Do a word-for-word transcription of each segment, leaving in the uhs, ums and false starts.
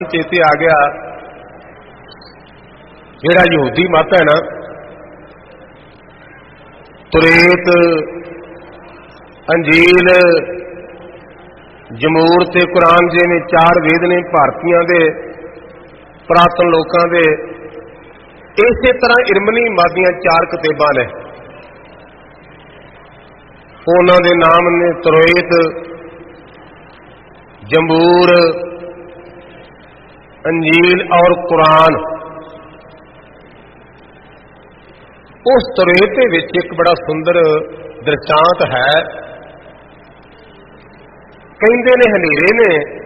चेते आ गया जेड़ा यहूदी मत है ना, तुरेत अंजील जमूर ते कुरान जिवें चार वेद ने भारतीय दे पुरातन लोगों के, इस तरह इरमनी मत दीयां चार किताबां ने, उन्हां दे नाम ने तुरेत, जमूर, अंजील और कुरान। उस तुरेत दे विच एक बड़ा सुंदर दृष्टांत है। कहंदे ने हनेरे ने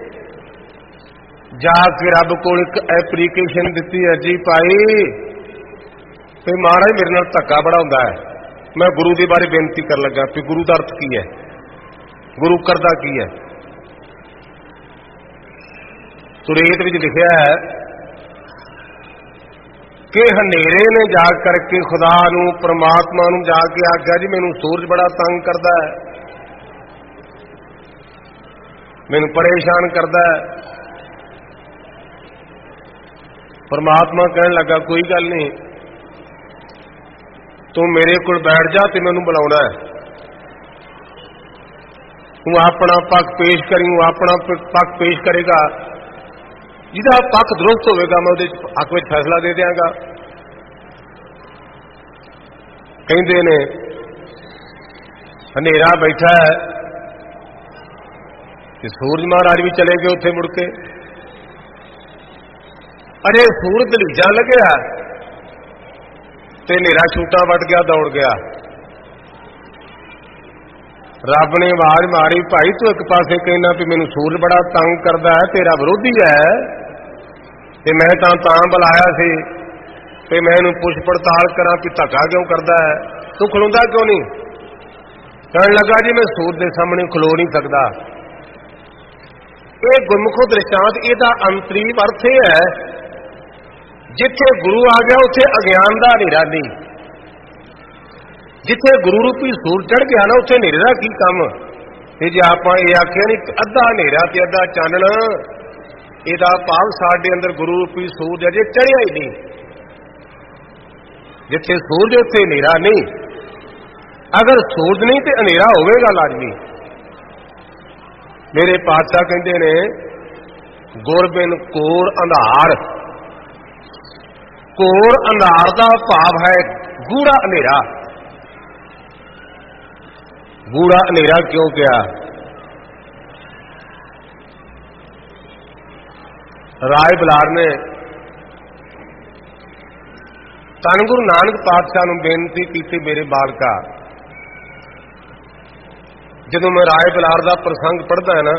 जाके रब कोल एक एप्लीकेशन दिती है, जी भाई ते महाराज मेरे नाल धक्का बड़ा हुंदा है, मैं गुरु के बारे बेनती कर लगा कि गुरु का अर्थ की है, गुरु करदा की है। तुरेत विच लिखिया है कि हनेरे ने जा करके खुदा नूं परमात्मा नूं जाके आख्या, जी मैनूं सूरज बड़ा तंग करदा है, मैनूं परेशान करदा है। परमात्मा कहन लगा, कोई गल नहीं, तू मेरे कोल बैठ जा ते मैनूं बुलाउणा है, तू अपना पक्ष पेश करी, तू अपना पक्ष पेश करेगा, जिहदा पक्ष दुरुस्त होगा मैं उहदे हक विच फैसला दे दियांगा। कहंदे ने हनेरा बैठा है ते सूरज महाराज भी चले गए उत्थे मुड़ के। अरे सूरज दलीजा लग्या ते हनेरा छूटा वट गया, दौड़ गया। रब ने आवाज मारी, भाई तू एक पासे कहना भी मैनूं सूरज बड़ा तंग करदा है, तेरा विरोधी है ते मैं तां तां बुलाया सी ते मैं इहनूं पुछ पड़ताल करा कि धक्का क्यों करदा है, तू खलोंदा क्यों नहीं? कहण लगा, जी मैं सूरज दे सामने खलो नहीं सकदा। ये गुरमुखो दृष्टांत, इहदा अंतरी अर्थ यह है, जिथे गुरु आ गया उत्थे अज्ञान दा हनेरा नहीं, जिथे गुरु रूपी सूरज चढ़ गया ना उत्थे हनेरे दा की काम। ते जे आपां इह आखिया नहीं अद्धा हनेरा ते अद्धा चानण, इहदा भाव साडे अंदर गुरु रूपी सूरज अजे चढ़िया ही नहीं। जिथे सूरज उत्थे हनेरा नहीं, अगर सूरज नहीं तो हनेरा होवेगा लाजमी। मेरे पातशाह कहंदे ने, गुर बिन कोर अंधार, कोर अंधार का भाव है गूढ़ा हनेरा। गूढ़ा हनेरा क्यों किया? राय बलार ने धन गुरु नानक पातशाह नूं बेनती की, मेरे बालका, जदों मैं राय बलार का प्रसंग पढ़दा है ना,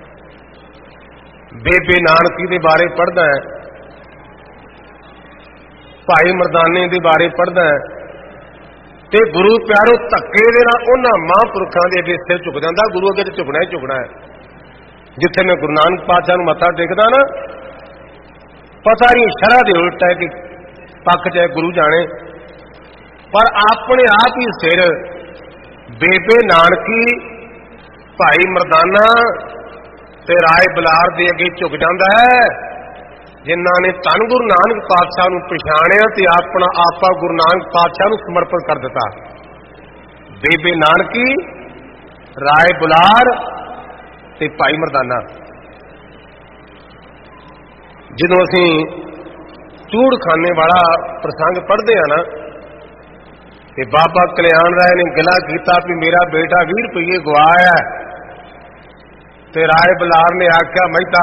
बेबे नानकी दे बारे पढ़दा है, भाई मरदाने दे बारे पढ़दा है, ते गुरु प्यारो धक्के दे नाल उन्हां महापुरखां दे अगे सिर झुक जांदा। गुरु अगे ते झुकना ही झुकना है। जिथे मैं गुरु नानक पातशाह नूं मत्था टेकदा ना, पता नहीं शरह दे उल्ट है कि पक्ष चाहे गुरु जाने, पर अपने आप ही सिर बेबे नानकी, भाई मरदाना ते राय बलार दे अगे झुक जांदा है, जिन्हां ने धन गुरु नानक पातशाह नूं पछाणिया ते अपना आपा गुरु नानक पातशाह नूं समर्पण कर दिता। बेबे नानकी, राय बलार ते भाई मरदाना। जदों असीं चूड़खाने वाला प्रसंग पढ़ते हैं ना, ते बाबा कल्याण राय ने गिला किया कि मेरा बेटा भी रुपये गवाया, ते राय बलार ने आख्या, मैता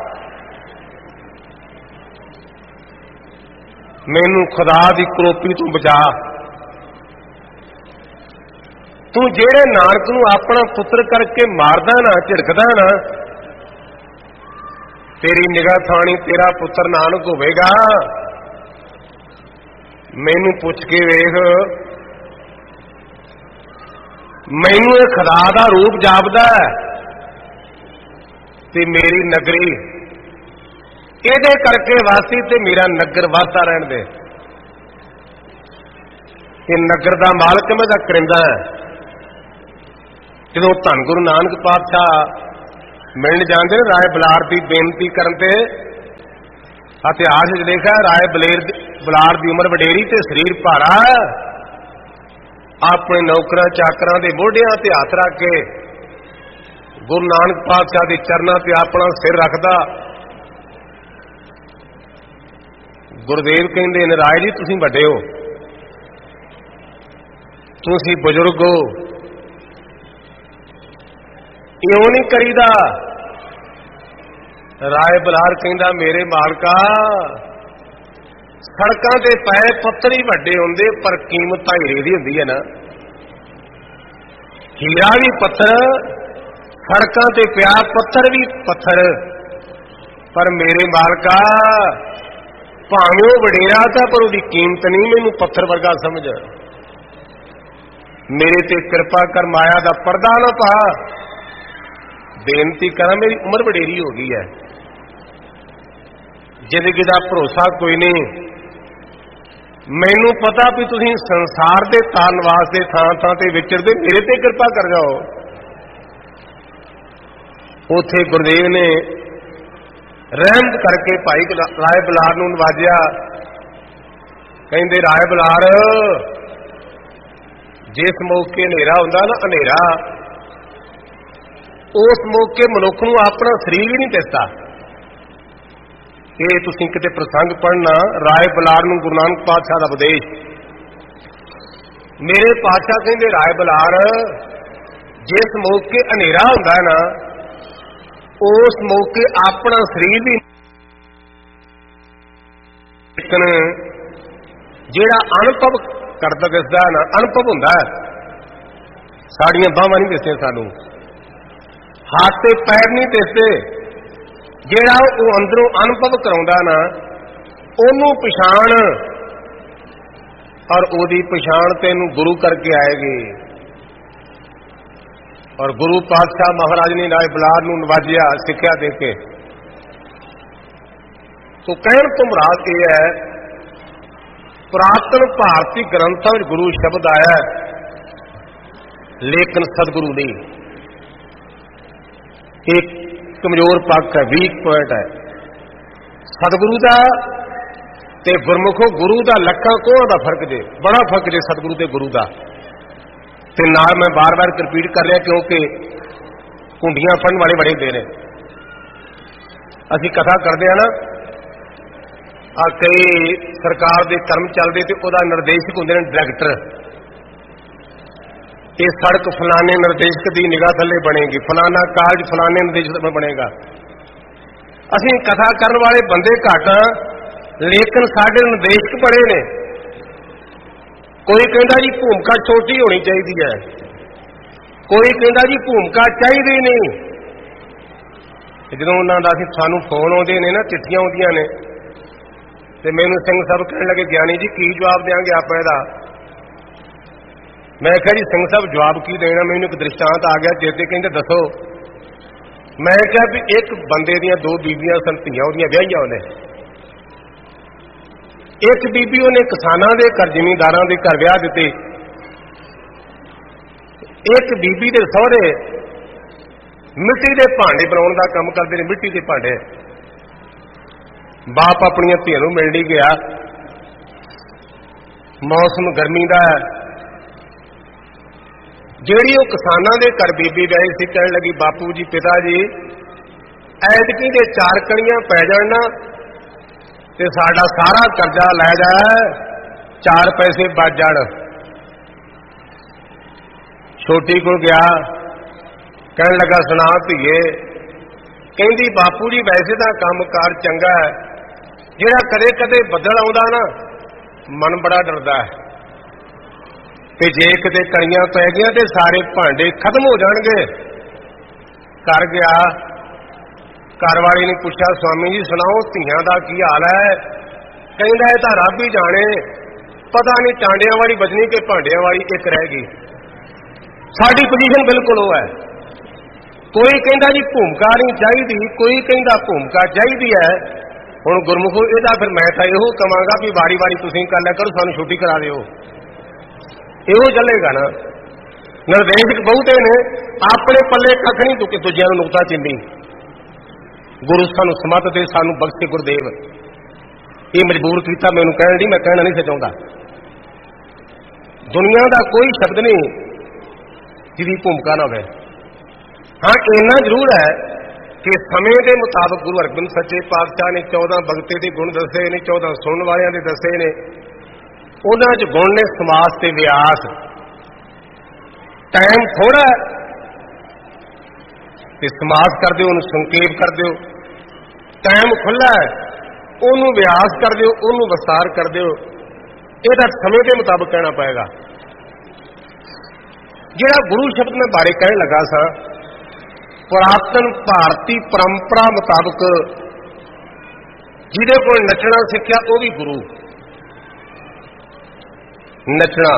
मैनू खुदा दी करोपी तू बचा, तू जेड़े नानक नूं अपना पुत्र करके मारदा ना, झिड़कदा ना, तेरी निगाह थानी तेरा पुत्र नानक होवेगा। मैनू पुछ के वेख, मैनू ये खुदा दा रूप जापदा है ते मेरी नगरी इहदे करके वासी ते मेरा नगर वादा रहन दे। ये नगर दा मालक मैं दा करिंदा है। जदों धन गुरु नानक पातशाह मिलण जांदे राय बलार की बेनती करन ते इतिहास च लिखा राय बलेर बलार की उम्र वडेरी ते शरीर भारा, अपने नौकरां चाकरां दे मोढियां ते हथ रख के गुरु नानक पातशाह के चरनां ते अपना सिर रखदा। गुरुदेव कहंदे ने राय जी तुसीं वड्डे हो, तुसीं बुजुर्ग हो, इउं नहीं करीदा। राय बलार कहंदा मेरे मालका सड़कां ते पए पत्थर ही वड्डे हुंदे पर कीमत तां हीरे दी हुंदी है ना। हीरा भी पत्थर, सड़कां ते पिया पत्थर भी पत्थर, पर मेरे मालका भावें वो वडेरा था पर उसकी कीमत नहीं मैनूं पत्थर वर्गा समझ। मेरे ते कृपा कर, माया दा पर्दा ना पा, बेनती करा मेरी उम्र वडेरी हो गई है, जिंदगी का भरोसा कोई नहीं। मैनू पता भी तुसीं संसार के तान वास्ते थां थां ते विचरदे, मेरे ते कृपा कर जाओ। उथे गुरुदेव ने रहमत करके भाई राय बलार नूं नवाजिया। कहंदे राय बलार जिस मौके हनेरा हुंदा ना हनेरा, उस मौके मनुख नूं अपना शरीर ही नहीं दिसदा। ये तुसीं किते प्रसंग पढ़ना राय बलार नूं गुरु नानक पातशाह दा उपदेश। मेरे पातशाह कहंदे राय बलार जिस मौके हनेरा हुंदा ना, उस मौके अपना शरीर भी लेकिन जिहड़ा अनुभव करदा दिसदा ना, अनुभव हुंदा साड़ियां बाहां नहीं दिसदियां, सानूं हाथ ते पैर नहीं दिसदे। जिहड़ा वो अंदरों अनुभव कराउंदा ना, ओनू पछाण, और ओदी पछाण तैनूं गुरु करके आएगी। और गुरु पातशाह महाराज ने राय बलार नूं नवाजिया सिक्ख्या दे के। तो कहण तो मुराद यह है, पुरातन भारतीय ग्रंथों में गुरु शब्द आया लेकिन सदगुरु नहीं। एक कमजोर पक्ष है, वीक पॉइंट है सतगुरु का ते गुरमुखो। गुरु का लखा कोह का फर्क जे, बड़ा फर्क जे सतगुरु ते गुरु का। ते नाल मैं बार बार रिपीट कर रहा क्योंकि कुंडियां फड़न वाले बड़े दे रहे। असी कथा करते हैं ना, आ कई सरकार के कर्म चलते तो वह निर्देशक होंगे डायरैक्टर, ये सड़क फलाने निर्देशक की निगाह थले बनेगी, फलाना कालज फलाने निर्देशक बनेगा। असीं कथा करने वाले बंदे घट, लेकिन साडे निर्देशक बड़े ने। कोई कहता जी भूमिका छोटी होनी चाहिए है, कोई कहता जी भूमिका चाहिए नहीं। जो उन्होंने सानू फोन आते हैं ना, चिट्ठियां आउंदियां ने, तो मैनू सिंह साहब कहने लगे ज्ञानी जी की जवाब देंगे आप इसदा। मैं कहा जी सिंह साहब जवाब की देना, मैनू एक दृष्टांत आ गया चेते, कहते दसो। मैं कहा भी एक बंदे दियां दो बीबियां सन, धीआं उहदियां विआहियां उहने। एक बीबी उहने किसानां दे घर, जिमींदारां दे घर विआह दित्ते। एक बीबी दे सहुरे मिट्टी दे भांडे बनाउण दा काम करदे ने, मिट्टी दे भांडे। बाप अपनी धीआं नूं मिलण गया, मौसम गर्मी दा है। ਜਿਹੜੀ ਉਹ किसानां दे घर बीबी विआही सी, कहण लगी बापू जी पिता जी ऐतकी दे चार कणियां पै जाण ते साडा सारा कर्जा लै जा, चार पैसे बच जाण। छोटी को गया, कहण लगा सुना धीए। कहंदी बापू जी वैसे तां काम कार चंगा है, जिहड़ा कदे कदे बदल आउंदा ना मन बड़ा डरदा है, ते जे किते कणियां पै गईयां ते सारे भांडे खत्म हो जाणगे। कर गया, घर वाली ने पूछा स्वामी जी सुनाओ धीआं दा की हाल है? कहंदा इह तां रब ही जाने, पता नहीं टांडियां वाली बजनी कि भांडियां वाली एक रह गई। साडी पोजीशन बिल्कुल वो है। कोई कहंदा जी भूमिका नहीं चाहिदी, कोई कहंदा भूमिका चाहिदी है। हुण गुरमुखो इहदा फिर मैं तां इहो कहांगा भी वारी वारी तुसीं कर लिया करो, सानूं छुट्टी करा दिओ, इहो चलेगा ना। निर्देशक बहुते ने, अपने पल्ले कख नहीं, तू दूजियां नूं नुकता चिंदी। गुरु सानूं समत दे, सानूं बख्शे गुरदेव। ये मजबूर किया मैनू कहण दी, मैं कहना नहीं सी चाहुंदा। दुनिया का कोई शब्द नहीं जिहदी भूमिका ना होवे। हाँ इन्ना जरूर है कि समय के मुताबिक गुरु हरगोबिंद सच्चे पातशाह ने चौदह भगते के गुण दसे ने, चौदह सुनने वालियां दे दसे ने। उन्हां च गुण ने समास ते व्यास। टाइम थोड़ा ते समास कर दिओ, उहनूं संक्षेप कर दिओ। टाइम खुला है, उहनूं व्यास कर दिओ, उहनूं विस्तार कर दिओ। ये तां समय के मुताबिक कहना पएगा। जिहड़ा गुरु शब्द मैं बारे कहण लगा सा, पुरातन भारती परंपरा मुताबिक जिहदे कोल नचना सिक्ख्या वो भी गुरु। नचना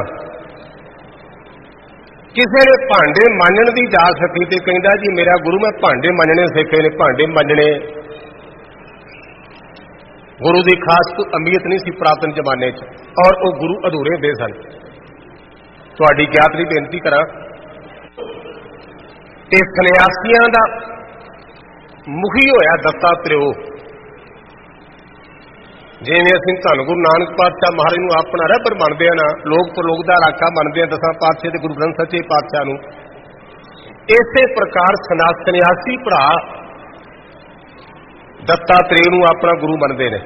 किसी ने भांडे मांजण दी जा सकी तो कहंदा जी मेरा गुरु मैं भांडे मांजणे सिखे ने, भांडे मांजणे। गुरु की खास कोई अहमियत नहीं सी पुरातन जमाने च, और वो गुरु अधूरे दे सन। तुहाडी ज्ञात दी बेनती करा, सन्यासियों का मुखी होया दत्तात्रेय। जिवें असीं धन गुरु नानक पातशाह महाराज नूं अपना रहबर मनदे हां ना, लोक प्रलोक दा राखा मनदे हां दसां पातशाह ते गुरु ग्रंथ सच्चे पातशाह नूं, इसे प्रकार सन्यासी भरा दत्तात्रेय नूं अपना गुरु मनदे ने।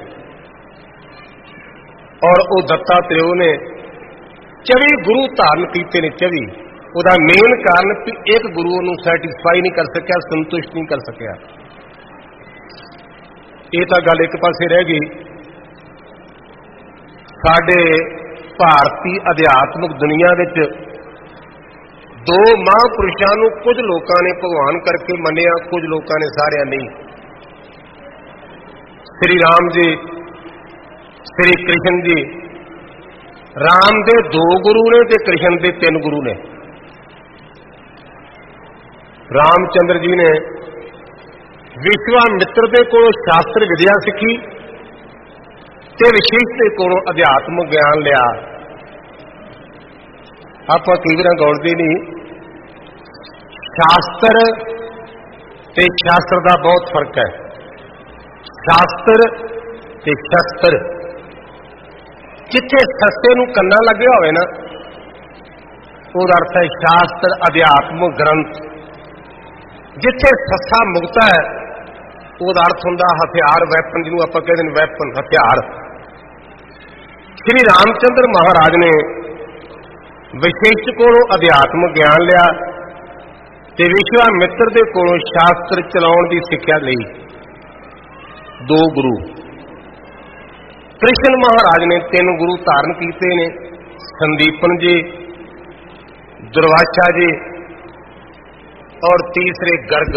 और वो दत्तात्रेय ने चौबी गुरु धारण कीते ने। चौबी ਉਹਦਾ मेन कारण कि एक गुरु ਉਹਨੂੰ सैटिस्फाई नहीं कर सकिया, संतुष्ट नहीं कर सकिया। ये तो गल एक पासे रह गई। साडे भारती अध्यात्मिक दुनिया विच दो महापुरुषों नूं कुछ लोगों ने भगवान करके मन्निया, कुछ लोगों ने सारिया नहीं। श्री राम जी, श्री कृष्ण जी। राम दे दो गुरु ने ते कृष्ण दे तीन गुरु ने। रामचंद्र जी ने विश्वामित्र के कोलों शास्त्र विद्या सीखी ते विशेष के कोलों अध्यात्म ज्ञान लिया। आप कई बार गौरते नहीं, शास्त्र ते शास्त्र का बहुत फर्क है। शास्त्र ते शस्त्र, जिथे सस्ते नूं कन्ना लगे होवे ना, उसका अर्थ है शास्त्र अध्यात्म ग्रंथ। जिथे सस्सा मुक्ता है उसका अर्थ होंदा हथियार, वैपन, जिन्होंने आप कहते हैं वैपन, हथियार। श्री रामचंद्र महाराज ने विशेष कोलों अध्यात्म ज्ञान लिया ते विश्वामित्र दे कोलों शास्त्र चलाउण दी सिक्ख्या लई। दो गुरु। कृष्ण महाराज ने तीन गुरु धारण कीते ने, संदीपन जी, दुर्वासा जी और तीसरे गर्ग।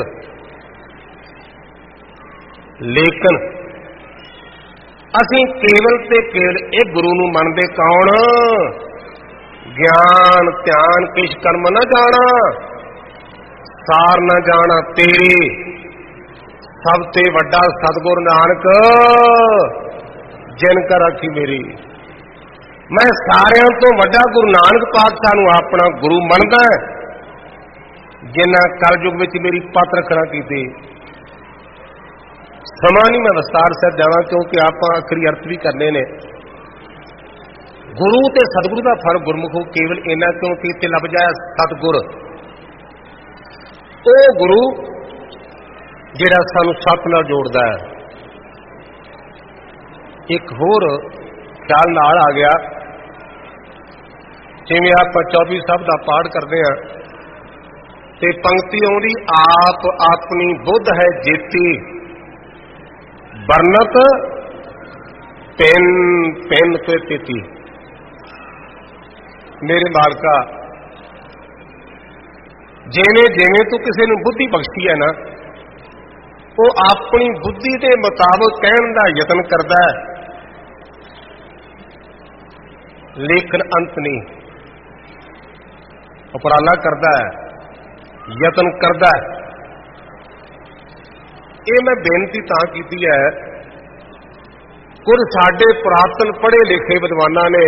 लेकिन असीं केवल ते केवल एक गुरु नूं मनदे कौन? ज्ञान ध्यान किश कर्म न जाना, सार न जाना तेरे, सब ते वड्डा सतगुर नानक जिन कर रखी मेरी। मैं सारियां तो वड्डा गुरु नानक पातशाह नूं अपना गुरु मनदा जिन्ना कलयुग में मेरी पत रखना की। समा नहीं मैं विस्तार से जावा क्योंकि आप आखिरी अर्थ भी करने ने। गुरु ते सतगुरु का फर्क गुरमुखों केवल इन्ना क्योंकि इत्थे लभ जाए सतगुर, ओ गुरु जिहड़ा सानू सत नाल जोड़दा है। एक होर ख्याल नाल आ गया, जिवें आप चौबी साहब का पाठ करते हैं ते पंक्ति आउंदी, आप अपनी बुद्ध है जेती, बरनत पेन पेन तो तेती। मेरे मालका, जिवें जिवें तू किसी ने बुद्धि बख्शी है ना, वो अपनी बुद्धि के मुताबिक कहने का यतन करता है, लेकिन अंत नहीं। उपराला करता है, यतन करता है। ये मैं बेनती तां कीती है, कुछ साडे पुरातन पढ़े लिखे विद्वानां ने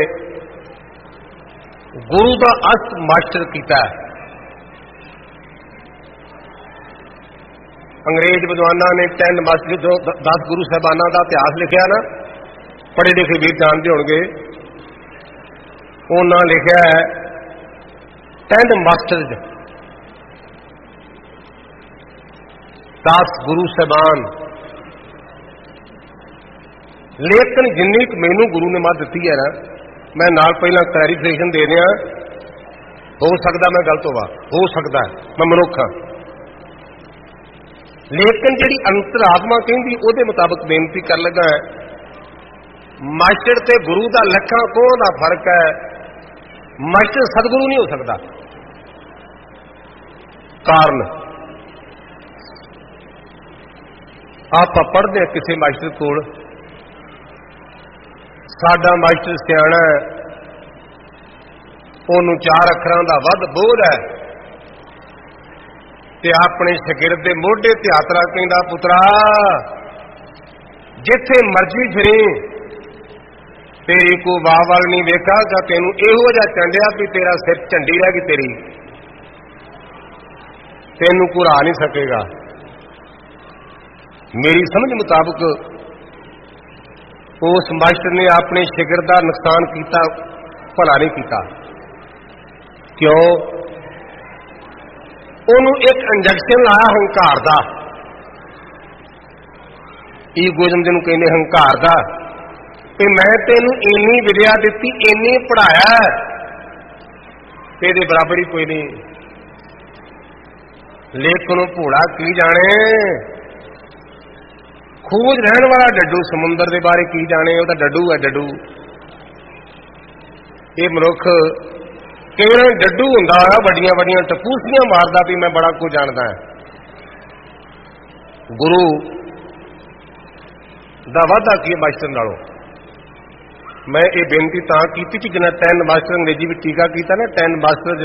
गुरु का अस्त मास्टर किया है। अंग्रेज विद्वानां ने टेन मास्टर जो दस गुरु साहबाना का इतिहास लिखा ना, पढ़े लिखे भी जानते होंगे, उन्होंने लिखा है टेन मास्टर्स दस गुरु साहबान, लेकिन जिन्नी मैनू गुरु ने मत दी है ना, मैं नाल पहला क्लैरिफिकेशन दे दिया, हो सकता मैं गलत होवा, हो सकता है मैं मनुख हाँ, लेकिन जी अंतरात्मा कहती उसके मुताबिक बेनती कर लगा है, मास्टर ते गुरु का लखा कोह का फर्क है। मास्टर सतगुरु नहीं हो सकता, कारण आप पढ़ते किसी मास्टर को, साडा मास्टर सियाणा है, उन्होंने चार अखरां दा वध बोझ है, ते अपने शागिर्द दे मोढे ते हत्थ रख कहंदा पुत्रा जिथे मर्जी फिरी तेरी को वाह वाल नहीं वेखा, तेनू इहो जिहा चंडिया भी तेरा सिर झंडी रह गई, तेरी तेनू घुरा नहीं सकेगा। मेरी समझ मुताबिक उस मास्टर ने अपने शागिर्द दा नुकसान किया, भला नहीं किया। क्यों? उन्होंने एक इंजैक्शन लाया हंकार का, ईगोइज्म जिन्होंने कहते हंकार का, कि मैं तेनू इन्नी विद्या दी, इन्नी पढ़ाया, तेरे बराबर ही कोई नहीं। लेकिन भोला की जाने, खूज रहने वाला डड्डू समुंदर के बारे की जाने, वह डड्डू है डड्डू। ये मनुख कई डड्डू हुंदा है, बड़िया बड़िया टपूसियां मारदा भी मैं बड़ा कुछ जानता है। गुरु दा वाधा की मास्टर नालों। मैं ये बेनती तां कीती कि जिन्हें टेन मास्टर अंग्रेजी में टीका किया ना, टेन मास्टर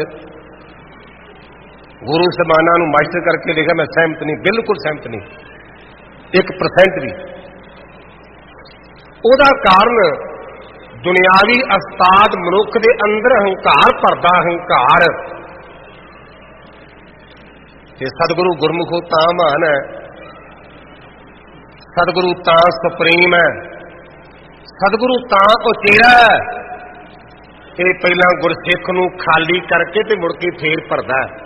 गुरु साहबाना नूं मास्टर करके लिखा, मैं सहमत नहीं, बिल्कुल सहमत नहीं, एक परसेंट भी। उहदा कारण दुनियावी उस्ताद मनुख के अंदर हंकार भरदा, हंकार। ये सतगुरु गुरमुखो तां महान है, सतगुरु तां सुप्रीम है, सतगुरु तां उचेरा है। ये पहला गुरसिख नूं खाली करके ते मुड़ के फेर भरदा है।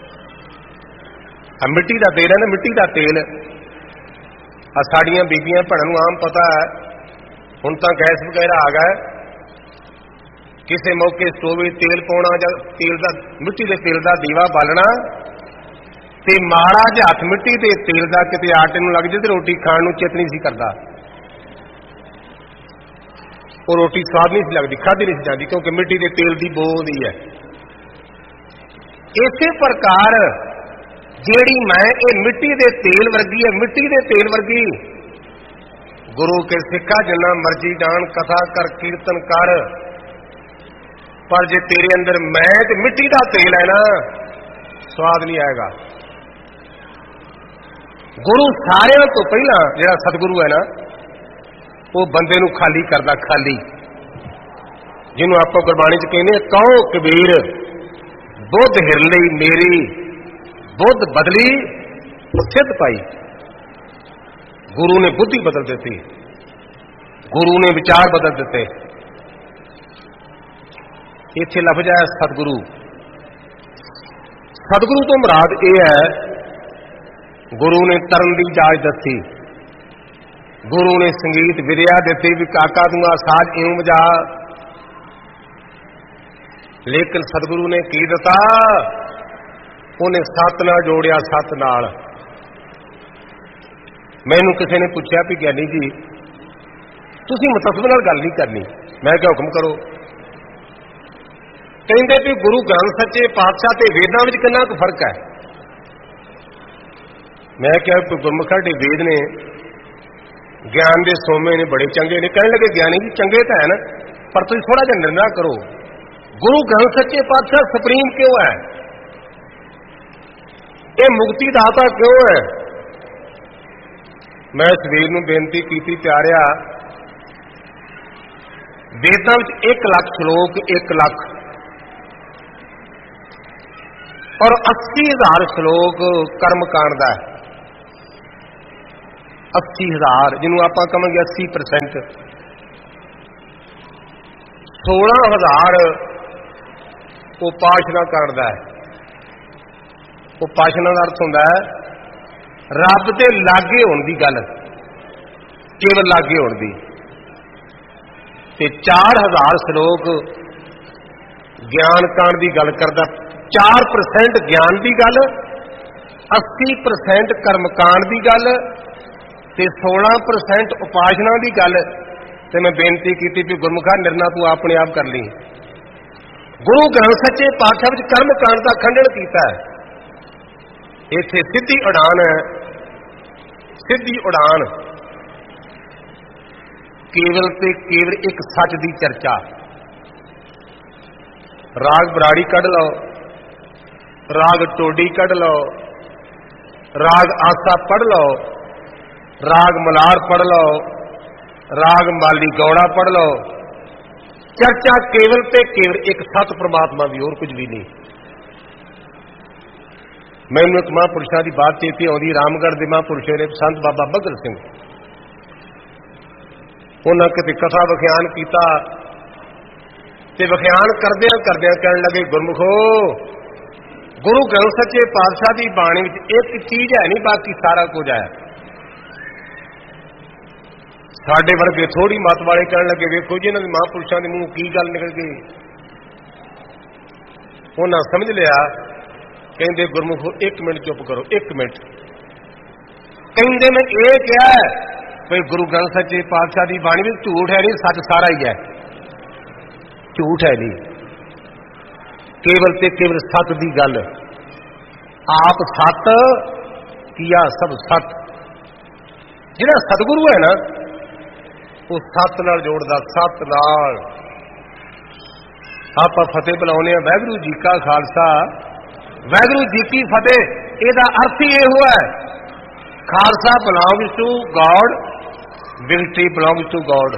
मिट्टी का तेल है ना, मिट्टी का तेल आ साड़ियां बीबियां भैणां नूं आम पता है, हुण तां गैस वगैरह आ गया, किसी मौके स्टोव तेल पाउणा जां तेल दा मिट्टी के तेल का दीवा बालना, ते माड़ा जिहा हत्थ मिट्टी के तेल का किते आटे नूं लग जाए ते रोटी खाण नूं चित नहीं सी करदा, वो रोटी स्वाद नहीं सी लगदी, खाधी नहीं सी जाती, क्योंकि मिट्टी के तेल की बो आउंदी है। इसे प्रकार जेड़ी मैं ये मिट्टी के तेल वर्गी है, मिट्टी के तेल वर्गी। गुरु के सिक्खा जिन्ना मर्जी जान, कथा कर, कीर्तन कर, पर जे तेरे अंदर मैं ते मिट्टी का तेल है ना, स्वाद नहीं आएगा। गुरु सारे तो पहला जिहड़ा सतगुरु है ना, वो बंदे नूं खाली करदा, खाली, जिन्हों आप गुरबाणी च कहने कहो कबीर बुद्ध हिर लई मेरी, बुद्ध बदली सिद्ध पाई। गुरु ने बुद्धि बदल देती, गुरु ने विचार बदल देते। इत्थे लफ्ज है सतगुरु। सतगुरु तो मुराद यह है, गुरु ने तरन की जाच दसी, गुरु ने संगीत विद्या दी भी काका तू आ साज इउं वजा, लेकिन सतगुरु ने की दिता, उन्हें सत नाल जोड़िया, सत नाल। मैनू किसी ने पूछा भी ज्ञानी जी तुसीं मुतस्सिब नाल गल नहीं करनी, मैं क्या हुक्म करो, कहते भी गुरु ग्रंथ सच्चे पातशाह ते वेदां विच कितना कुछ फर्क है। मैं क्या गुरमुखा दे वेद ने ज्ञान के सोमे ने बड़े चंगे ने, कहने लगे ज्ञानी जी चंगे तो है ना, पर तुम थोड़ा जिहा निर्णय करो, गुरु ग्रंथ सच्चे पातशाह सुप्रीम क्यों है, ये मुक्ति दाता क्यों है। मैं इस वीर नूं बेनती की प्यारिया, वेदां विच एक लख श्लोक, एक लख और अस्सी हजार श्लोक कर्मकांड का है, अस्सी हजार जिन्हों आप कहांगे अस्सी परसेंट सोलह हजार उपासना करता है। उपासना का अर्थ होता है रब दे लागे होने की गल, केवल लागे होने की। ते चार हजार श्लोक ज्ञान कांड की गल करता, चार परसेंट ज्ञान की गल, अस्सी परसेंट कर्मकांड की गल ते सोलह परसेंट उपासना की गल। ते मैं बेनती की भी गुरमुखा निर्णय तू अपने आप कर ली। गुरु ग्रंथ सच्चे पातशाह विच कर्मकांड का खंडन किया है। इत्थे सीधी उड़ान है, सीधी उड़ान केवल ते केवल एक सच की चर्चा। राग बराड़ी कढ़ लो, राग टोडी कढ़ लो, राग आसा पढ़ लो, राग मलार पढ़ लो, राग माली गौड़ा पढ़ लो, चर्चा केवल ते केवल एक सत परमात्मा की, और कुछ भी नहीं। मैनू एक महापुरुषों की बात चेती आती, रामगढ़ के महापुरुषों ने संत बाबा भगत सिंह, उन्हें कितने कथा विख्यान किया, विख्यान करदिया करदिया कहने लगे गुरमुखो गुरु ग्रंथ सच्चे पातशाह की बाणी में एक चीज है नहीं, बाकी सारा कुछ है। साडे वर्गे थोड़ी मत वाले कहने लगे वेखो जी इन्होंने महापुरुषों के मूँह की गल निकल गई। उन्हें समझ लिया, कहते गुरमुखो एक मिनट चुप करो, एक मिनट। कहते मैं ये क्या है भाई गुरु ग्रंथ सच्चे पातशाह की बाणी में झूठ है नहीं, सच सारा ही है। झूठ है नहीं, केवल ते केवल सत की गल। आप सत किया सब सत। जिहड़ा सतगुरु है ना वो सत नाल जोड़दा, सत नाल। आप फतेह बुलाने वाहिगुरू जी का खालसा वाहिगुरू जी की फतेह। ਇਹਦਾ अर्थ ही ये हुआ है Khalsa belongs to God, victory belongs to God.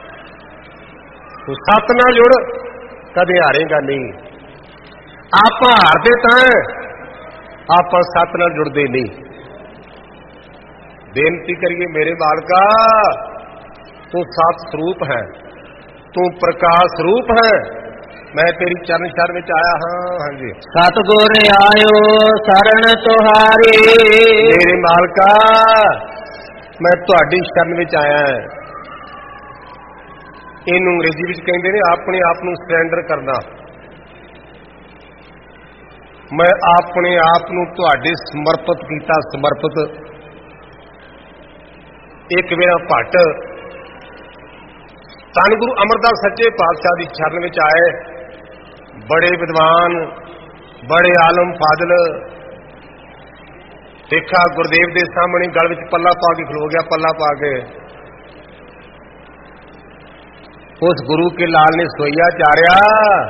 तो सत नाल जुड़, कदे हारेगा नहीं। आप हारते तो आप सत नाल जुड़ते नहीं। बेनती करिए मेरे बालका, तू सत स्वरूप है, तू प्रकाश स्वरूप है। मैं तेरी चरण शरण में आया हाँ। हाँ जी, सतगुर आयो शरण तुहारी। मेरे मालका मैं तुहाडी शरण में आया है। इनू अंग्रेजी में कहते हैं अपने आप को सरेंडर करना। मैं अपने आप को तुहाडे समर्पित किया, समर्पित। एक मेरा भट्ट धन गुरु अमरदास सच्चे पातशाह की शरण में आए, बड़े विद्वान, बड़े आलम फादल। देखा गुरुदेव के सामने गल में पल्ला पा के खलो गया, पल्ला पा के। उस गुरु के लाल ने सोइया चारिया,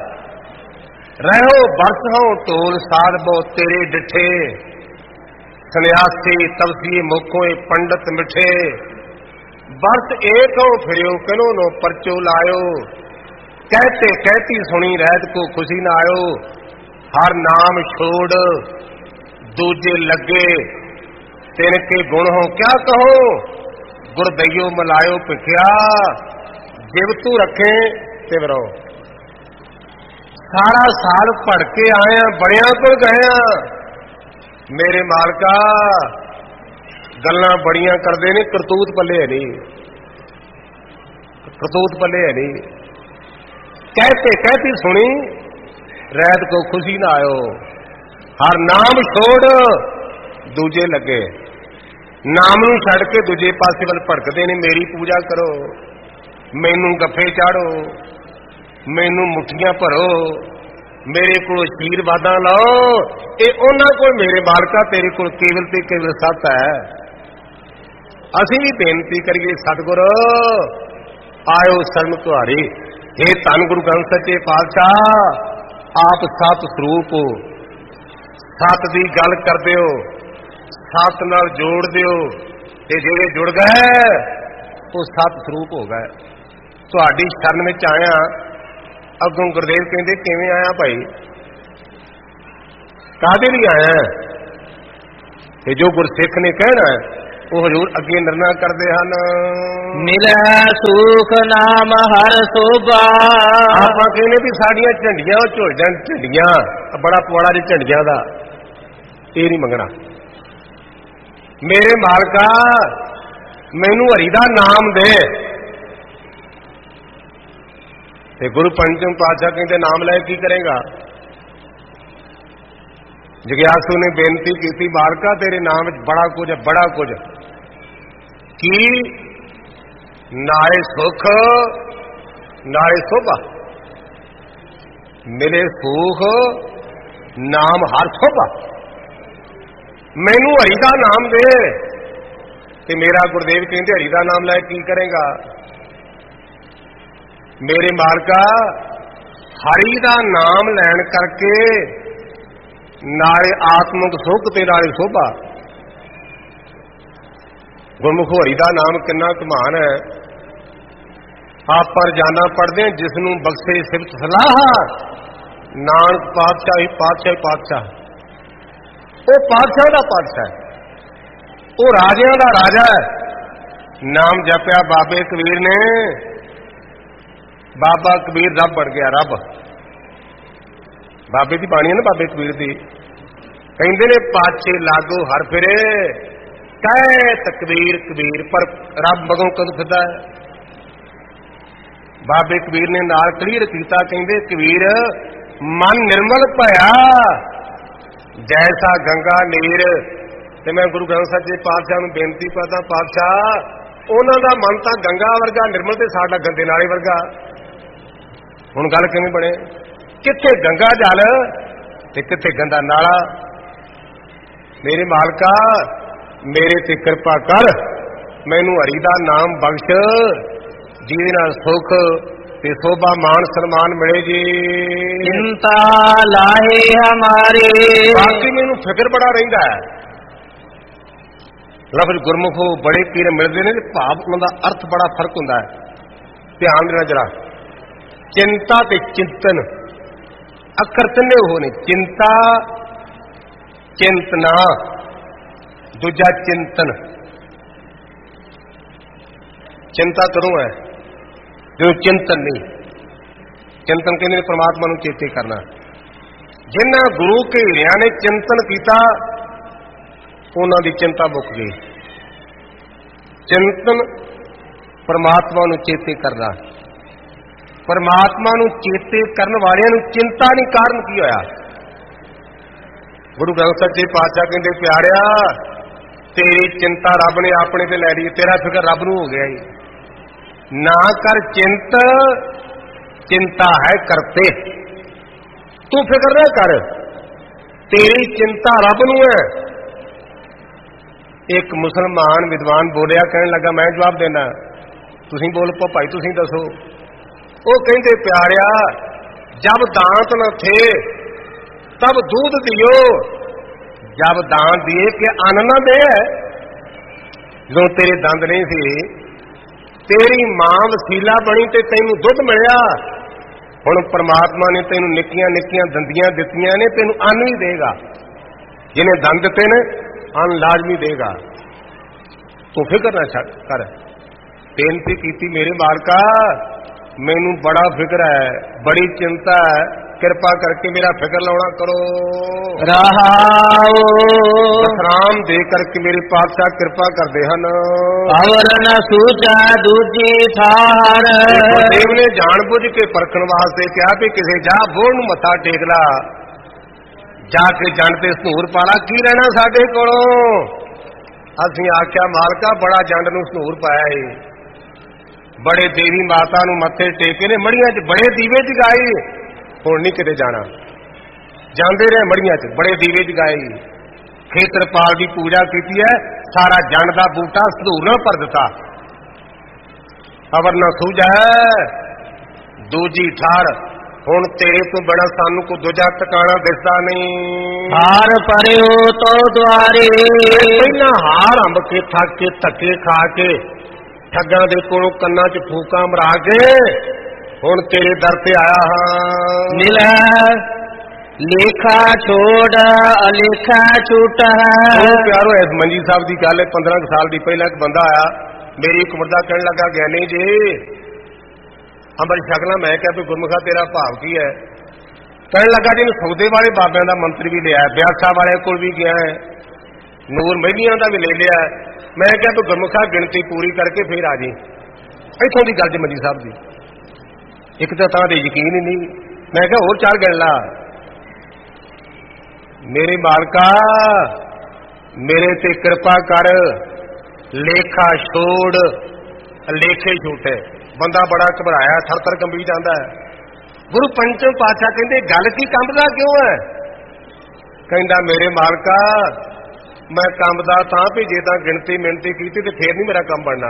रहो बरस हो टोल साध बो तेरे डिठे, सन्यासी तपसी मुखों पंडित मिठे। बरस एक हो फिर कनो नो परचो लायो, कहते कहती सुनी रहत को खुशी ना आयो। हर नाम छोड़ दूजे लगे, तिनके गुण हो क्या कहो, गुरदैयो मलायो पिखिया। जिव तू रखे तिव रहो। सारा साल पढ़ के आया, बड़िया को गए मेरे मालका। गल्लां बड़ियां करते ने, करतूत पल्ले है नहीं, करतूत पल्ले है नहीं। कहते कहती सुनी रैत को खुशी ना आयो। हर नाम छोड़ दूजे लगे, नाम नूं छड़ के दूजे पासे वल भड़कते ने। मेरी पूजा करो, मैनू गफे चाड़ो, मैनू मुठियां भरो, मेरे को आशीर्वादा लो। ये उन्हां कोल मेरे मालका तेरे को केवल ते केवल सत है। असीं भी बेनती करिए सतगुर आयो शरण तुहारी। हे धन गुरु ग्रंथ सच्चे पातशाह, आप सत स्वरूप हो। सत की गल करते हो, सत नाल जोड़ दिओ, ते जेड़े जुड़ गए वो सत स्वरूप हो गए। तुहाडी शरण में आया। अगों गुरदेव कहते किवें आया भाई, काहदे लई आया? ते जो गुरसिख ने कहना ਉਹ ਹਜ਼ੂਰ ਅੱਗੇ ਨਿਰਣਾ ਕਰਦੇ ਹਨ। ਮਿਲੈ ਸੁਖ ਨਾਮ ਹਰ ਸੋਭਾ। ਆਪਾਂ ਕਹਿੰਦੇ ਵੀ ਸਾਡੀਆਂ ਝੰਡੀਆਂ ਉਹ ਝੁੱਲ ਜਾਣ, ਝੰਡੀਆਂ ਬੜਾ ਪਵਾੜਾ ਜੀ ਝੰਡੀਆਂ ਦਾ, ਇਹ ਨਹੀਂ ਮੰਗਣਾ। ਮੇਰੇ ਮਾਲਕਾ ਮੈਨੂੰ ਹਰੀ ਦਾ ਨਾਮ ਦੇ। ਤੇ ਗੁਰੂ ਪੰਚਮ ਪਾਤਸ਼ਾਹ ਕਹਿੰਦੇ ਨਾਮ ਲੈ ਕੀ ਕਰੇਗਾ? ਜਗਿਆਸੂ ਨੇ ਬੇਨਤੀ ਕੀਤੀ, ਮਾਲਕਾ ਤੇਰੇ ਨਾਮ ਵਿੱਚ ਬੜਾ ਕੁਝ ਹੈ, ਬੜਾ ਕੁਝ। ਕੀ? ਨਾਲੇ ਸੁਖ ਨਾਲੇ ਸੋਭਾ, ਮਿਲੇ ਸੁਖ ਨਾਮ ਹਰ ਸੋਭਾ। ਮੈਨੂੰ ਹਰੀ ਦਾ ਨਾਮ ਦੇ। ਤੇ ਮੇਰਾ ਗੁਰਦੇਵ ਕਹਿੰਦੇ ਹਰੀ ਦਾ ਨਾਮ ਲੈ ਕੀ ਕਰੇਗਾ? ਮੇਰੇ ਮਾਲਕਾ ਹਰੀ ਦਾ ਨਾਮ ਲੈਣ ਕਰਕੇ ਨਾਲੇ ਆਤਮਿਕ ਸੁਖ ਤੇ ਨਾਲੇ ਸੋਭਾ। ਗੁਰਮੁਖ ਹਰੀ ਦਾ ਨਾਮ ਕਿੰਨਾ ਕਮਾਨ ਹੈ। ਆਪਾਂ ਰੋਜ਼ਾਨਾ ਪੜ੍ਹਦੇ ਹਾਂ, ਜਿਸ ਨੂੰ ਬਖਸ਼ੇ ਸਿਫਤ ਸਲਾਹ ਨਾਨਕ ਪਾਤਸ਼ਾਹ ਹੀ ਪਾਤਸ਼ਾਹ ਹੀ ਪਾਤਸ਼ਾਹ। ਉਹ ਪਾਤਸ਼ਾਹ ਦਾ ਪਾਤਸ਼ਾਹ ਹੈ, ਉਹ ਰਾਜਿਆਂ ਦਾ ਰਾਜਾ ਹੈ। ਨਾਮ ਜਪਿਆ ਬਾਬੇ ਕਬੀਰ ਨੇ, ਬਾਬਾ ਕਬੀਰ ਰੱਬ ਬਣ ਗਿਆ। ਰੱਬ ਬਾਬੇ ਦੀ ਬਾਣੀ ਹੈ ਨਾ, ਬਾਬੇ ਕਬੀਰ ਦੀ। ਕਹਿੰਦੇ ਨੇ ਪਾਛੇ ਲਾਗੋ ਹਰ ਫਿਰੇ ਕਹਿ ਤਕਬੀਰ ਕਬੀਰ, ਪਰ ਰੱਬ ਮਗੋਂ ਕਦੋਂ ਫਿਰਦਾ ਹੈ? ਬਾਬੇ ਕਬੀਰ ਨੇ ਨਾਲ ਕਲੀਅਰ ਕੀਤਾ, ਕਹਿੰਦੇ ਕਬੀਰ ਮਨ ਨਿਰਮਲ ਭਇਆ ਜੈਸਾ ਗੰਗਾ ਨੀਰ। ਤੇ ਮੈਂ ਗੁਰੂ ਗ੍ਰੰਥ ਸਾਹਿਬ ਜੀ ਪਾਤਸ਼ਾਹ ਨੂੰ ਬੇਨਤੀ ਕਰਦਾ, ਪਾਤਸ਼ਾਹ ਉਹਨਾਂ ਦਾ ਮਨ ਤਾਂ ਗੰਗਾ ਵਰਗਾ ਨਿਰਮਲ ਤੇ ਸਾਡਾ ਗੰਦੇ ਨਾਲੇ ਵਰਗਾ। ਹੁਣ ਗੱਲ ਕਿਵੇਂ ਬਣੇ? ਕਿੱਥੇ ਗੰਗਾ ਜਲ ਤੇ ਕਿੱਥੇ ਗੰਦਾ ਨਾਲਾ। ਮੇਰੇ ਮਾਲਕਾ ਮੇਰੇ ਤੇ ਕਿਰਪਾ ਕਰ, ਮੈਨੂੰ ਹਰੀ ਦਾ ਨਾਮ ਬਖਸ਼, ਜਿਹਦੇ ਨਾਲ ਸੁਖ ਤੇ ਸੋਭਾ ਮਾਨ ਸਨਮਾਨ ਮਿਲੇ ਜੀ। ਚਿੰਤਾ ਲਾਹੇ ਹਮਾਰੇ। ਬਾਕੀ ਮੈਨੂੰ ਫਿਕਰ ਬੜਾ ਰਹਿੰਦਾ ਹੈ। ਲਫ਼ਜ਼ ਗੁਰਮੁਖੋ ਬੜੇ ਪੀਰ ਮਿਲਦੇ ਨੇ, ਭਾਵ ਉਹਨਾਂ ਦਾ ਅਰਥ ਬੜਾ ਫਰਕ ਹੁੰਦਾ ਹੈ। ਧਿਆਨ ਦੇਣਾ ਜਰਾ। ਚਿੰਤਾ ਤੇ ਚਿੰਤਨ ਅੱਖਰ ਤਿੰਨੇ ਉਹ ਨੇ। ਚਿੰਤਾ ਚਿੰਤਨਾ, ਦੂਜਾ ਚਿੰਤਨ। ਚਿੰਤਾ ਕਰੂੰ ਹੈ ਜੋ ਚਿੰਤਨ ਨਹੀਂ। ਚਿੰਤਨ ਕਹਿੰਦੇ ਨੇ ਪ੍ਰਮਾਤਮਾ ਨੂੰ ਚੇਤੇ ਕਰਨਾ। ਜਿਨ੍ਹਾਂ ਗੁਰੂ ਕੇ ਹੀਰਿਆਂ ਨੇ ਚਿੰਤਨ ਕੀਤਾ ਉਹਨਾਂ ਦੀ ਚਿੰਤਾ ਮੁੱਕ ਗਈ। ਚਿੰਤਨ ਪ੍ਰਮਾਤਮਾ ਨੂੰ ਚੇਤੇ ਕਰਨਾ। ਪਰਮਾਤਮਾ ਨੂੰ ਚੇਤੇ ਕਰਨ ਵਾਲਿਆਂ ਨੂੰ ਚਿੰਤਾ ਨਹੀਂ। ਕਾਰਨ ਕੀ ਹੋਇਆ? ਗੁਰੂ ਗ੍ਰੰਥ ਸਾਹਿਬ ਜੀ ਪਾਤਸ਼ਾਹ ਕਹਿੰਦੇ ਪਿਆਰਿਆ ਤੇਰੀ ਚਿੰਤਾ ਰੱਬ ਨੇ ਆਪਣੇ ਤੇ ਲੈ ਲਈ, ਤੇਰਾ ਫਿਕਰ ਰੱਬ ਨੂੰ ਹੋ ਗਿਆ ਈ। ਨਾ ਕਰ ਚਿੰਤ ਚਿੰਤਾ ਹੈ ਕਰਤੇ। ਤੂੰ ਫਿਕਰ ਨਾ ਕਰ, ਤੇਰੀ ਚਿੰਤਾ ਰੱਬ ਨੂੰ ਹੈ। ਇੱਕ ਮੁਸਲਮਾਨ ਵਿਦਵਾਨ ਬੋਲਿਆ, ਕਹਿਣ ਲੱਗਾ ਮੈਂ ਜਵਾਬ ਦੇਣਾ, ਤੁਸੀਂ ਬੋਲ ਪੋ ਭਾਈ, ਤੁਸੀਂ ਦੱਸੋ। ਉਹ ਕਹਿੰਦੇ ਪਿਆਰਿਆ ਜਬ दांत न थे तब दूध दियो, जब दांत दिए कि अन्न न दे। जो तेरे दंद नहीं सी, तेरी मां वसीला बनी ते तैनू दुध मिलिया। हुण परमात्मा ने तैनू निक्कियां निक्कियां दंदियां दित्तियां ने, तैनू अन्न ही देगा। जिन्हें दंद दिते ने अन्न लाजमी देगा। तू फिक्र ना छड़ कर। बेनती कीती मेरे मालका मैनू बड़ा फिक्र है, बड़ी चिंता है, कृपा करके मेरा फिक्र लाउणा करो। रहाओ विश्राम दे करके मेरे पातशाह कृपा करते हैं। अवर न सूझा दूजी थार। गुरुदेव ने जान बुझ के परखण वास्ते कहा भी किसी जा बोल नूं मत्था टेक ला, जाके जंड ते सनूर पाला, की रहना साडे कोलों। असीं आख्या मालका बड़ा जंड नूं सनूर पाया है, बड़े देवी माता नूं मत्थे टेके ने, मड़ियां च बड़े दीवे जगाए। हुण नहीं किते जाना, जांदे रहे मड़ियां च बड़े दीवे जगाए। खेतरपाल की पूजा की है, सारा जंड का बूटा सधूर न भर दिता। अवर न सूझा दूजी थार। हुण तेरे तो बड़ा सानू को दूजा टिकाणा दिसदा नहीं। हार परियो तो द्वारे। पहला हार अंब के थक के धक्के खा के ठग्गां दे कोलों कन्नां च फूकां मरा के हुण तेरे दर ते आया हां। मिलै ਲੇਖਾ ਛੋੜ ਅਲੇਖਾ ਛੂਟਾ। ਉਹ ਪਿਆਰੋ ਇਸ ਮੰਜੀ ਸਾਹਿਬ ਦੀ ਗੱਲ ਹੈ, ਪੰਦਰਾਂ ਸਾਲ ਦੀ ਪਹਿਲਾਂ ਇੱਕ ਬੰਦਾ ਆਇਆ ਮੇਰੀ ਇੱਕ ਉਮਰ ਦਾ, ਕਹਿਣ ਲੱਗਾ ਗਿਆਨੀ ਜੀ ਅੰਮ੍ਰਿਤ ਛਕਣਾ। ਮੈਂ ਕਿਹਾ ਵੀ ਗੁਰਮੁਖਾ ਤੇਰਾ ਭਾਵ ਕੀ ਹੈ? ਕਹਿਣ ਲੱਗਾ ਜੀ ਸੌਦੇ ਵਾਲੇ ਬਾਬਿਆਂ ਦਾ ਮੰਤਰ ਵੀ ਲਿਆ, ਬਿਆਸਾ ਵਾਲਿਆਂ ਕੋਲ ਵੀ ਗਿਆ ਹੈ, ਨੂਰ ਮਹਿਲੀਆਂ ਦਾ ਵੀ ਲੈ ਲਿਆ। ਮੈਂ ਕਿਹਾ ਤੂੰ ਗੁਰਮੁਖਾ ਗਿਣਤੀ ਪੂਰੀ ਕਰਕੇ ਫੇਰ ਆ ਜੀ। ਇੱਥੋਂ ਦੀ ਗੱਲ ਜੀ ਮੰਜੀ ਸਾਹਿਬ ਦੀ, ਇੱਕ ਤਾਂ ਤਾਂ ਦੇ ਯਕੀਨ ਹੀ ਨਹੀਂ। ਮੈਂ ਕਿਹਾ ਹੋਰ ਚਾਰ ਗਿਣ ਲਾ। ਮੇਰੇ ਮਾਲਕਾ ਮੇਰੇ ਤੇ ਕਿਰਪਾ ਕਰ, ਲੇਖਾ ਛੋੜ ਲੇਖੇ ਝੂਠੇ। ਬੰਦਾ ਬੜਾ ਘਬਰਾਇਆ, ਥਰ ਥਰ ਕੰਬੀ ਜਾਂਦਾ ਹੈ। ਗੁਰੂ ਪੰਚਮ ਪਾਤਸ਼ਾਹ ਕਹਿੰਦੇ ਗੱਲ ਕੀ ਕੰਬਦਾ ਕਿਉਂ ਹੈ? ਕਹਿੰਦਾ ਮੇਰੇ ਮਾਲਕਾ ਮੈਂ ਕੰਬਦਾ ਤਾਂ ਵੀ ਜੇ ਤਾਂ ਗਿਣਤੀ ਮਿਣਤੀ ਕੀਤੀ ਤੇ ਫੇਰ ਨਹੀਂ ਮੇਰਾ ਕੰਮ ਬਣਨਾ।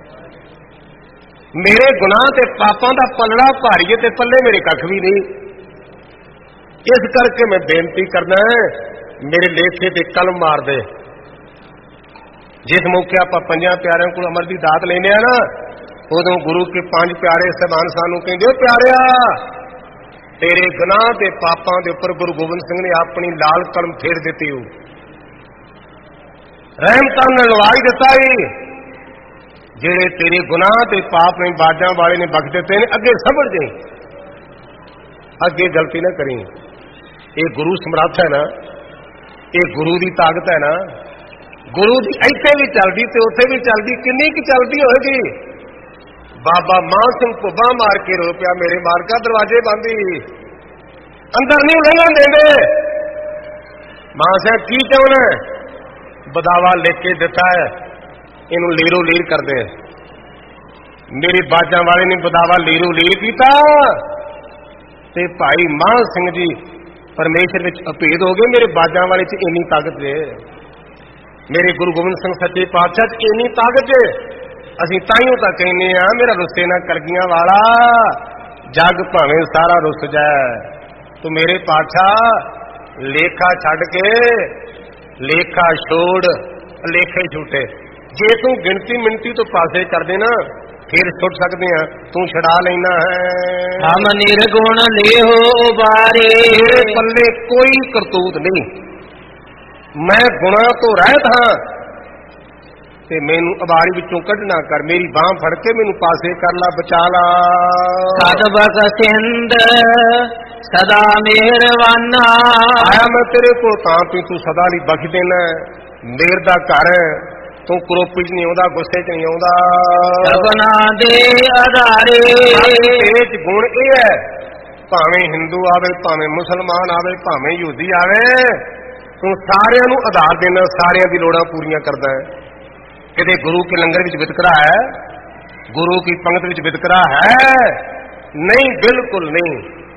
ਮੇਰੇ ਗੁਨਾਹ ਤੇ ਪਾਪਾਂ ਦਾ ਪੱਲੜਾ ਭਾਰੀਏ ਤੇ ਪੱਲੇ ਮੇਰੇ ਕੱਖ ਵੀ ਨਹੀਂ। ਇਸ ਕਰਕੇ ਮੈਂ ਬੇਨਤੀ ਕਰਨਾ ਹੈ ਮੇਰੇ ਲੇਖੇ ਤੇ ਕਲਮ ਮਾਰ ਦੇ। ਜਿਸ ਮੌਕੇ ਆਪਾਂ ਪੰਜਾਂ ਪਿਆਰਿਆਂ ਕੋਲ ਅਮਰ ਦੀ ਦਾਤ ਲੈਨੇ ਆ ਨਾ, ਉਦੋਂ ਗੁਰੂ ਕੇ ਪੰਜ ਪਿਆਰੇ ਸਹਿਬਾਨ ਸਾਨੂੰ ਕਹਿੰਦੇ ਪਿਆਰਿਆ ਤੇਰੇ ਗੁਨਾਹ ਤੇ ਪਾਪਾਂ ਦੇ ਉੱਪਰ ਗੁਰੂ ਗੋਬਿੰਦ ਸਿੰਘ ਨੇ ਆਪਣੀ ਲਾਲ ਕਲਮ ਫੇਰ ਦਿੱਤੀ ਹੋ, ਰਹਿਮਤਾਂ ਨਾਲ ਨਵਾਜ ਦਿੱਤਾ ਈ। ਜਿਹੜੇ ਤੇਰੇ ਗੁਨਾਹ ਤੇ ਪਾਪ ਨੇ ਬਾਜਾਂ ਵਾਲੇ ਨੇ ਬਖਸ਼ ਦਿੱਤੇ ਨੇ, ਅੱਗੇ ਸਮਝ ਜਾਈਂ, ਅੱਗੇ ਗਲਤੀ ਨਾ ਕਰੀਂ। ਇਹ ਗੁਰੂ ਸਮਰੱਥ ਹੈ ਨਾ, ਇਹ ਗੁਰੂ ਦੀ ਤਾਕਤ ਹੈ ਨਾ। ਗੁਰੂ ਦੀ ਇੱਥੇ ਵੀ ਚੱਲਦੀ ਤੇ ਉੱਥੇ ਵੀ ਚੱਲਦੀ, ਕਿੰਨੀ ਕੁ ਚੱਲਦੀ ਹੋਏਗੀ। ਬਾਬਾ ਮਾਨ ਸਿੰਘ ਭੁੱਬਾ ਮਾਰ ਕੇ ਰੋ ਪਿਆ, ਮੇਰੇ ਮਾਲਕਾ ਦਰਵਾਜ਼ੇ ਬੰਦ ਹੀ, ਅੰਦਰ ਨਹੀਂ ਲੰਘਣ ਦੇਂਦੇ। ਮਾਨ ਸਿੰਘ ਕੀ ਚਾਹੁੰਦਾ? ਬਦਾਵਾ ਲਿਖ ਕੇ ਦਿੱਤਾ ਹੈ, ਇਹਨੂੰ ਲੀਰੋ ਲੀਰ ਕਰਦੇ। ਮੇਰੇ ਬਾਜਾਂ ਵਾਲੇ ਨੇ ਬਦਾਵਾ ਲੀਰੋ ਲੀਰ ਕੀਤਾ ਤੇ ਭਾਈ ਮਾਨ ਸਿੰਘ ਜੀ ਪਰਮੇਸ਼ਰ ਵਿੱਚ ਅਭੇਦ ਹੋ ਗਏ। ਮੇਰੇ ਬਾਜਾਂ ਵਾਲੇ ਚ ਇੰਨੀ ਤਾਕਤ ਹੈ, ਮੇਰੇ ਗੁਰੂ ਗੋਬਿੰਦ ਸਿੰਘ ਸੱਚੇ ਪਾਤਸ਼ਾਹ ਚ ਇੰਨੀ ਤਾਕਤ ਹੈ। ਅਸੀਂ ਤਾਈਓ ਤਾਂ ਕਹਿੰਦੇ ਆ ਮੇਰਾ ਰੁੱਸੇ ਨਾ ਕਲਗੀਆਂ ਵਾਲਾ, ਜੱਗ ਭਾਵੇਂ ਸਾਰਾ ਰੁੱਸ ਜਾਏ ਤੂੰ ਮੇਰੇ ਪਾਤਸ਼ਾਹ ਲੇਖਾ ਛੱਡ ਕੇ ਲੇਖਾ ਛੋੜ ਲੇਖੇ ਝੂਠੇ। ਜੇ ਤੂੰ ਗਿਣਤੀ ਮਿੰਟੀ ਤੋਂ ਪਾਸੇ ਕਰਦੇ ਨਾ ਫਿਰ ਸੁੱਟ ਸਕਦੇ ਆ, ਤੂੰ ਛਡਾ ਲੈਣਾ ਹੈ। ਹਮ ਨਿਰਗੁਣ ਲੇਹੋ ਉਬਾਰੇ, ਤੇਰੇ ਪੱਲੇ ਕੋਈ ਕਰਤੂਤ ਨਹੀਂ, ਮੈਂ ਗੁਨਾਹ ਤੋਂ ਰਹਿਤ ਹਾਂ ਤੇ ਮੈਨੂੰ ਅਬਾਰੀ ਵਿੱਚੋਂ ਕੱਢਣਾ ਕਰ। ਮੇਰੀ ਬਾਂਹ ਫੜ ਕੇ ਮੈਨੂੰ ਪਾਸੇ ਕਰ ਲਾ, ਬਚਾ ਲਾ। ਸਦ ਬਖਸ਼ਿੰਦ ਸਦਾ ਮਿਹਰਵਾਨਾ, ਆਇਆ ਮੈਂ ਤੇਰੇ ਕੋਲ ਤਾਂ ਵੀ ਤੂੰ ਸਦਾ ਲਈ ਬਖਸ਼ ਦੇਣਾ। ਮੇਰ ਦਾ ਘਰ ਤੂੰ ਕਰੋਪੀ ਚ ਨਹੀਂ ਆਉਂਦਾ, ਗੁੱਸੇ ਚ ਨਹੀਂ ਆਉਂਦਾ। ਸਭਨਾ ਦੇ ਆਧਾਰੇ, ਤੇਰੇ ਚ ਗੁਣ ਇਹ ਹੈ ਭਾਵੇਂ ਹਿੰਦੂ ਆਵੇ, ਭਾਵੇਂ ਮੁਸਲਮਾਨ ਆਵੇ, ਭਾਵੇਂ ਯਹੂਦੀ ਆਵੇ, ਤੂੰ ਸਾਰਿਆਂ ਨੂੰ ਆਧਾਰ ਦੇਣਾ, ਸਾਰਿਆਂ ਦੀ ਲੋੜਾਂ ਪੂਰੀਆਂ ਕਰਦਾ ਹੈ। ਕਿਤੇ ਗੁਰੂ ਕੇ ਲੰਗਰ ਵਿੱਚ ਵਿਤਕਰਾ ਹੈ, ਗੁਰੂ ਕੀ ਪੰਗਤ ਵਿੱਚ ਵਿਤਕਰਾ ਹੈ? ਨਹੀਂ, ਬਿਲਕੁਲ ਨਹੀਂ।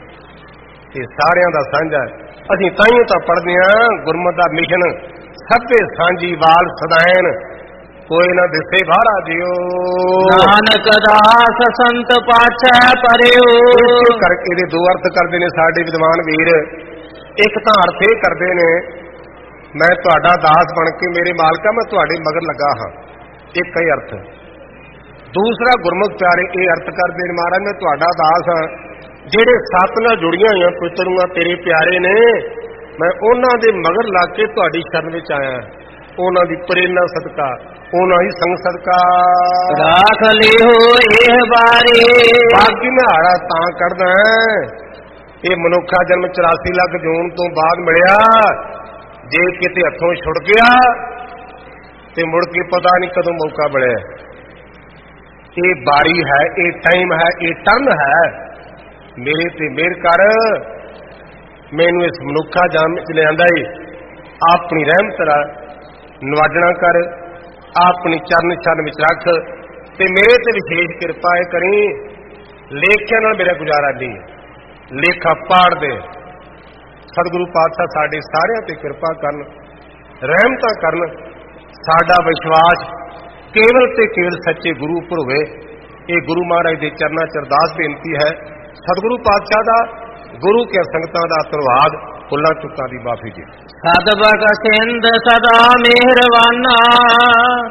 ਇਹ ਸਾਰਿਆਂ ਦਾ ਸਾਂਝਾ ਹੈ। ਅਸੀਂ ਤਾਈਓ ਤਾਂ ਪੜ੍ਹਦੇ ਹਾਂ ਗੁਰਮਤਿ ਦਾ ਮਿਸ਼ਨ ਸਭੇ ਸਾਂਝੀ ਵਾਲ ਸਦਾਇਨ, ਕੋਈ ਨਾ ਦਿਸੇ ਬਾਹਰਾ ਜਿਓ। ਨਾਨਕ ਦਾਸ ਸੰਤ ਪਾਛੈ ਪਰਿਓ। ਇਸ ਕਰਕੇ ਦੇ ਦੋ ਅਰਥ ਕਰਦੇ ਨੇ ਸਾਡੇ ਵਿਦਵਾਨ ਵੀਰ। ਇੱਕ ਤਾਂ ਅਰਥ ਇਹ ਕਰਦੇ ਨੇ ਮੈਂ ਤੁਹਾਡਾ ਦਾਸ ਬਣ ਕੇ ਮੇਰੇ ਮਾਲਕਾ ਮੈਂ ਤੁਹਾਡੇ ਮਗਰ ਲੱਗਾ ਹਾਂ, ਇੱਕ ਹੀ ਅਰਥ। ਦੂਸਰਾ ਗੁਰਮੁਖ ਪਿਆਰੇ ਇਹ ਅਰਥ ਕਰਦੇ ਨੇ ਮਹਾਰਾਜ ਮੈਂ ਤੁਹਾਡਾ ਦਾਸ ਹਾਂ, ਜਿਹੜੇ ਸੱਤ ਨਾਲ ਜੁੜੀਆਂ ਹੋਈਆਂ ਪੁੱਤਰੂਆਂ ਤੇਰੇ ਪਿਆਰੇ ਨੇ, ਮੈਂ ਉਹਨਾਂ ਦੇ ਮਗਰ ਲੱਗ ਕੇ ਤੁਹਾਡੀ ਸ਼ਰਨ ਵਿੱਚ ਆਇਆ, ਉਹਨਾਂ ਦੀ ਪ੍ਰੇਰਨਾ ਸਦਕਾ, ਉਹਨਾਂ ਦੀ ਸੰਗ ਸਦਕਾ। ਰਾਖ ਲਿਓ ਇਹ ਬਾਰੇ, ਬਾਕੀ ਮੈਂ ਹਾੜਾ ਤਾਂ ਕੱਢਦਾ ਇਹ ਮਨੁੱਖਾ ਜਨਮ ਚੁਰਾਸੀ ਲੱਖ ਜੂਨ ਤੋਂ ਬਾਅਦ ਮਿਲਿਆ। ਜੇ ਕਿਤੇ ਹੱਥੋਂ ਛੁੱਟ ਗਿਆ ਤੇ ਮੁੜ ਕੇ ਪਤਾ ਨਹੀਂ ਕਦੋਂ ਮੌਕਾ ਮਿਲਿਆ। ਇਹ ਬਾਰੀ ਹੈ, ਇਹ ਟਾਈਮ ਹੈ, ਇਹ ਟਰਨ ਹੈ। ਮੇਰੇ ਤੇ ਮਿਹਰ ਕਰ, ਮੈਨੂੰ ਇਸ ਮਨੁੱਖਾ ਜਨਮ ਵਿੱਚ ਲਿਆਂਦਾ ਏ, ਆਪਣੀ ਰਹਿਮਤ ਨਾਲ ਨਵਾਜਣਾ ਕਰ, ਆਪਣੀ ਚਰਨ ਛੰਨ ਵਿੱਚ ਰੱਖ ਤੇ ਮੇਰੇ ਤੇ ਵਿਸ਼ੇਸ਼ ਕਿਰਪਾ ਹੈ ਕਰੀ। ਲੇਖਿਆਂ ਨਾਲ ਮੇਰਾ ਗੁਜ਼ਾਰਾ ਨਹੀਂ, ਲੇਖਾ ਪਾੜ ਦੇ। ਸਤਿਗੁਰੂ ਪਾਤਸ਼ਾਹ ਸਾਡੇ ਸਾਰਿਆਂ ਤੇ ਕਿਰਪਾ ਕਰਨ, ਰਹਿਮਤਾਂ ਕਰਨ। ਸਾਡਾ ਵਿਸ਼ਵਾਸ ਕੇਵਲ ਤੇ ਕੇਵਲ ਸੱਚੇ ਗੁਰੂ ਉੱਪਰ ਹੋਵੇ। ਇਹ ਗੁਰੂ ਮਹਾਰਾਜ ਦੇ ਚਰਨਾਂ ਚ ਅਰਦਾਸ ਬੇਨਤੀ ਹੈ। ਸਤਿਗੁਰੂ ਪਾਤਸ਼ਾਹ ਦਾ, ਗੁਰੂ ਕੇ ਸੰਗਤਾਂ ਦਾ ਧੰਨਵਾਦ, ਭੁੱਲਾਂ ਚੁੱਕਾਂ ਦੀ ਮਾਫੀ ਜੀ। ਸਦ ਬਖਸ਼ਿੰਦ ਸਦਾ ਮਿਹਰਵਾਨਾ।